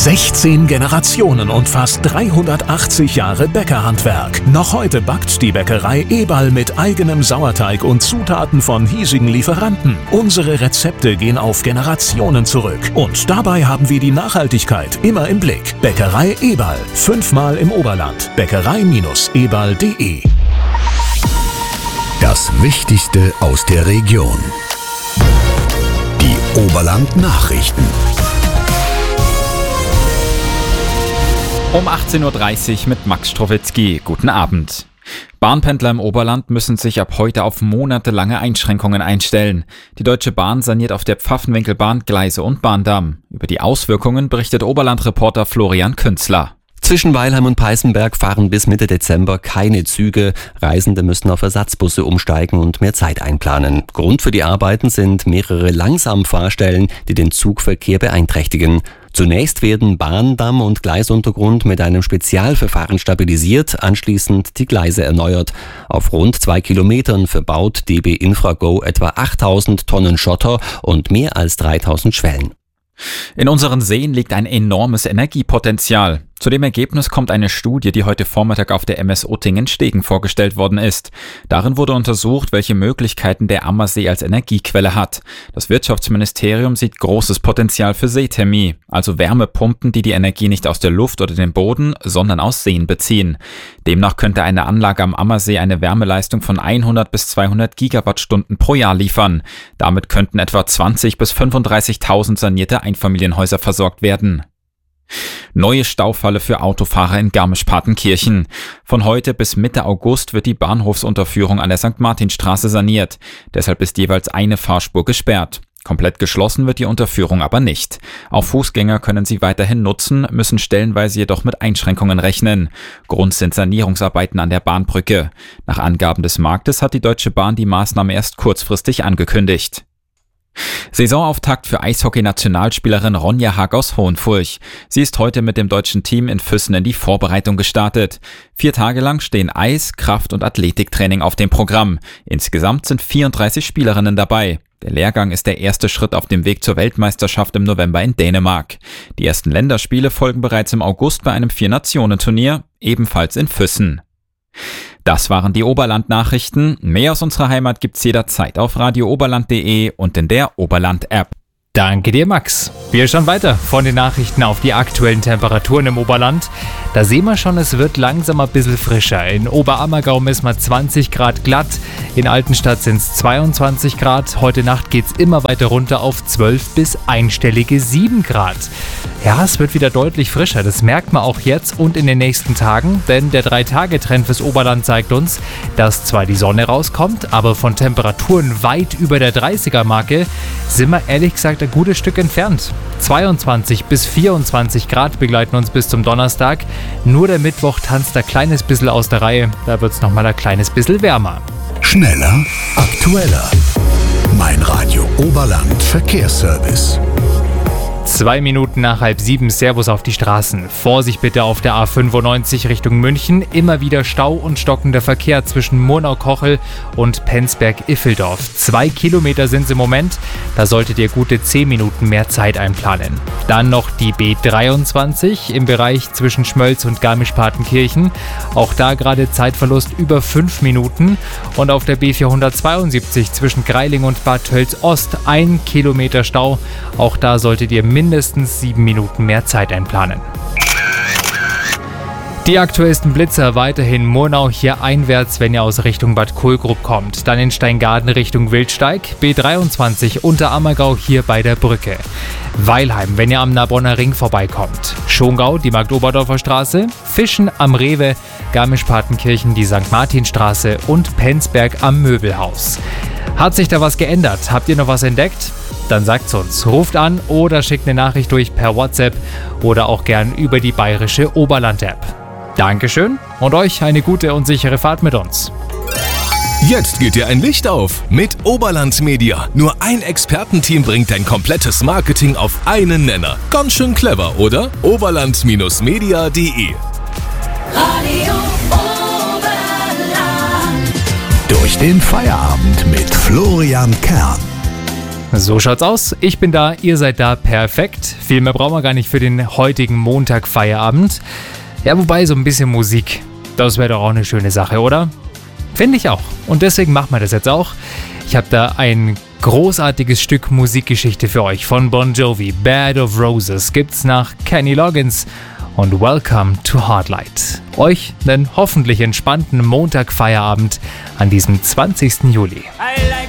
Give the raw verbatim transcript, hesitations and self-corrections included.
sechzehn Generationen und fast dreihundertachtzig Jahre Bäckerhandwerk. Noch heute backt die Bäckerei Eberl mit eigenem Sauerteig und Zutaten von hiesigen Lieferanten. Unsere Rezepte gehen auf Generationen zurück. Und dabei haben wir die Nachhaltigkeit immer im Blick. Bäckerei Eberl. Fünfmal im Oberland. Bäckerei Eberl punkt de. Das Wichtigste aus der Region. Die Oberland-Nachrichten. Um achtzehn Uhr dreißig mit Max Strowitzki. Guten Abend. Bahnpendler im Oberland müssen sich ab heute auf monatelange Einschränkungen einstellen. Die Deutsche Bahn saniert auf der Pfaffenwinkelbahn Gleise und Bahndamm. Über die Auswirkungen berichtet Oberland-Reporter Florian Künzler. Zwischen Weilheim und Peißenberg fahren bis Mitte Dezember keine Züge. Reisende müssen auf Ersatzbusse umsteigen und mehr Zeit einplanen. Grund für die Arbeiten sind mehrere Langsamfahrstellen, die den Zugverkehr beeinträchtigen. Zunächst werden Bahndamm und Gleisuntergrund mit einem Spezialverfahren stabilisiert, anschließend die Gleise erneuert. Auf rund zwei Kilometern verbaut D B Infrago etwa achttausend Tonnen Schotter und mehr als dreitausend Schwellen. In unseren Seen liegt ein enormes Energiepotenzial. Zu dem Ergebnis kommt eine Studie, die heute Vormittag auf der M S Uttingen-Stegen vorgestellt worden ist. Darin wurde untersucht, welche Möglichkeiten der Ammersee als Energiequelle hat. Das Wirtschaftsministerium sieht großes Potenzial für Seethermie, also Wärmepumpen, die die Energie nicht aus der Luft oder dem Boden, sondern aus Seen beziehen. Demnach könnte eine Anlage am Ammersee eine Wärmeleistung von hundert bis zweihundert Gigawattstunden pro Jahr liefern. Damit könnten etwa zwanzig bis fünfunddreißigtausend sanierte Einfamilienhäuser versorgt werden. Neue Staufalle für Autofahrer in Garmisch-Partenkirchen. Von heute bis Mitte August wird die Bahnhofsunterführung an der Sankt Martinstraße saniert. Deshalb ist jeweils eine Fahrspur gesperrt. Komplett geschlossen wird die Unterführung aber nicht. Auch Fußgänger können sie weiterhin nutzen, müssen stellenweise jedoch mit Einschränkungen rechnen. Grund sind Sanierungsarbeiten an der Bahnbrücke. Nach Angaben des Marktes hat die Deutsche Bahn die Maßnahme erst kurzfristig angekündigt. Saisonauftakt für Eishockey-Nationalspielerin Ronja Haag aus Hohenfurch. Sie ist heute mit dem deutschen Team in Füssen in die Vorbereitung gestartet. Vier Tage lang stehen Eis-, Kraft- und Athletiktraining auf dem Programm. Insgesamt sind vierunddreißig Spielerinnen dabei. Der Lehrgang ist der erste Schritt auf dem Weg zur Weltmeisterschaft im November in Dänemark. Die ersten Länderspiele folgen bereits im August bei einem Vier-Nationen-Turnier, ebenfalls in Füssen. Das waren die Oberland-Nachrichten. Mehr aus unserer Heimat gibt's jederzeit auf radio oberland punkt de und in der Oberland-App. Danke dir, Max. Wir schauen weiter von den Nachrichten auf die aktuellen Temperaturen im Oberland. Da sehen wir schon, es wird langsam ein bisschen frischer. In Oberammergau messen wir zwanzig Grad glatt, in Altenstadt sind es zweiundzwanzig Grad. Heute Nacht geht es immer weiter runter auf zwölf bis einstellige sieben Grad. Ja, es wird wieder deutlich frischer, das merkt man auch jetzt und in den nächsten Tagen, denn der drei Tage Trend fürs Oberland zeigt uns, dass zwar die Sonne rauskommt, aber von Temperaturen weit über der dreißiger-Marke sind wir ehrlich gesagt ein gutes Stück entfernt. zweiundzwanzig bis vierundzwanzig Grad begleiten uns bis zum Donnerstag. Nur der Mittwoch tanzt ein kleines bisschen aus der Reihe. Da wird es nochmal ein kleines bisschen wärmer. Schneller, aktueller. Mein Radio Oberland Verkehrsservice. Zwei Minuten nach halb sieben, Servus auf die Straßen. Vorsicht bitte auf der A fünfundneunzig Richtung München. Immer wieder Stau und stockender Verkehr zwischen Murnau-Kochel und Penzberg-Iffeldorf. Zwei Kilometer sind es im Moment. Da solltet ihr gute zehn Minuten mehr Zeit einplanen. Dann noch die B dreiundzwanzig im Bereich zwischen Schmölz und Garmisch-Partenkirchen. Auch da gerade Zeitverlust über fünf Minuten. Und auf der B vierhundertzweiundsiebzig zwischen Greiling und Bad Tölz-Ost ein Kilometer Stau. Auch da solltet ihr mindestens sieben Minuten mehr Zeit einplanen. Die aktuellsten Blitzer weiterhin Murnau hier einwärts, wenn ihr aus Richtung Bad Kohlgrub kommt. Dann in Steingaden Richtung Wildsteig, B dreiundzwanzig Unterammergau hier bei der Brücke. Weilheim, wenn ihr am Narbonner Ring vorbeikommt. Schongau, die Markt-Oberdorfer Straße. Fischen am Rewe, Garmisch-Partenkirchen, die Sankt Martinstraße und Penzberg am Möbelhaus. Hat sich da was geändert? Habt ihr noch was entdeckt? Dann sagt's uns. Ruft an oder schickt eine Nachricht durch per WhatsApp oder auch gern über die bayerische Oberland-App. Dankeschön und euch eine gute und sichere Fahrt mit uns. Jetzt geht dir ein Licht auf mit Oberland Media. Nur ein Expertenteam bringt dein komplettes Marketing auf einen Nenner. Ganz schön clever, oder? oberland Bindestrich media punkt de Radio Oberland. Durch den Feierabend mit Florian Kern. So schaut's aus. Ich bin da, ihr seid da, perfekt. Viel mehr brauchen wir gar nicht für den heutigen Montag-Feierabend. Ja, wobei so ein bisschen Musik, das wäre doch auch eine schöne Sache, oder? Finde ich auch. Und deswegen machen wir das jetzt auch. Ich habe da ein großartiges Stück Musikgeschichte für euch von Bon Jovi. Bed of Roses gibt's nach Kenny Loggins und Welcome to Hardlight. Euch einen hoffentlich entspannten Montag-Feierabend an diesem zwanzigsten Juli.